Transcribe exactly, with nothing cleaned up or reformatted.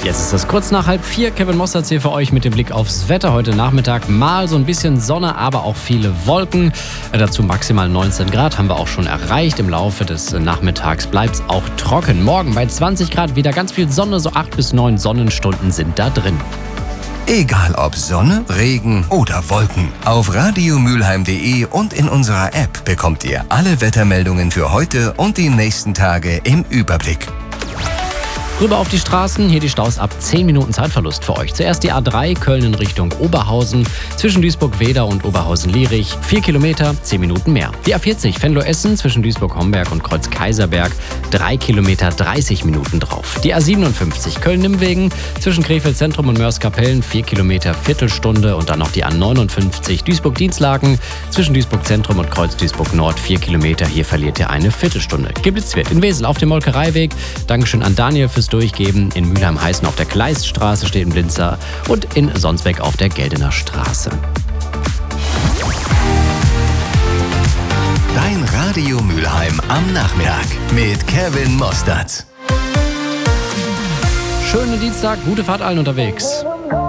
Jetzt ist es kurz nach halb vier. Kevin Mossertz hier für euch mit dem Blick aufs Wetter. Heute Nachmittag mal so ein bisschen Sonne, aber auch viele Wolken. Dazu maximal neunzehn Grad haben wir auch schon erreicht. Im Laufe des Nachmittags bleibt es auch trocken. Morgen bei zwanzig Grad wieder ganz viel Sonne. So acht bis neun Sonnenstunden sind da drin. Egal ob Sonne, Regen oder Wolken. Auf radiomülheim punkt de und in unserer App bekommt ihr alle Wettermeldungen für heute und die nächsten Tage im Überblick. Rüber auf die Straßen, hier die Staus ab zehn Minuten Zeitverlust für euch. Zuerst die A drei, Köln in Richtung Oberhausen, zwischen Duisburg-Wedau und Oberhausen-Lierich, vier Kilometer, zehn Minuten mehr. Die A vierzig, Venlo-Essen, zwischen Duisburg-Homberg und Kreuz-Kaiserberg, drei Kilometer, dreißig Minuten drauf. Die A siebenundfünfzig, Köln-Nimwegen, zwischen Krefeld-Zentrum und Mörs-Kapellen, vier Kilometer, Viertelstunde. Und dann noch die A neunundfünfzig, Duisburg-Dienstlaken, zwischen Duisburg-Zentrum und Kreuz-Duisburg-Nord, vier Kilometer. Hier verliert ihr eine Viertelstunde. Geblitzt wird in Wesel auf dem Molkereiweg. Dankeschön an Daniel fürs Durchgeben. In Mülheim-Heißen auf der Kleiststraße steht ein Blinzer und in Sonsbeck auf der Geldener Straße. Dein Radio Mülheim am Nachmittag mit Kevin Mossertz. Schönen Dienstag, gute Fahrt allen unterwegs.